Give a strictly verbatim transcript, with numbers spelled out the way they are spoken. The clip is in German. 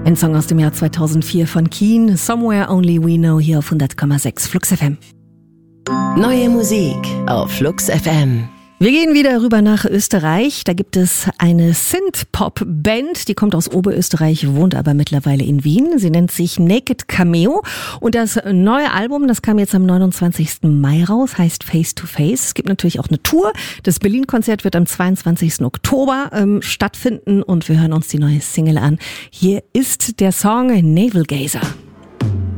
Ein Song aus dem Jahr zweitausendvier von Keen, Somewhere Only We Know, hier auf hundert Komma sechs Flux F M. Neue Musik auf Flux F M. Wir gehen wieder rüber nach Österreich. Da gibt es eine Synth-Pop-Band, die kommt aus Oberösterreich, wohnt aber mittlerweile in Wien. Sie nennt sich Naked Cameo und das neue Album, das kam jetzt am neunundzwanzigsten Mai raus, heißt Face to Face. Es gibt natürlich auch eine Tour. Das Berlin-Konzert wird am zweiundzwanzigsten Oktober ähm, stattfinden und wir hören uns die neue Single an. Hier ist der Song Navel Gazer.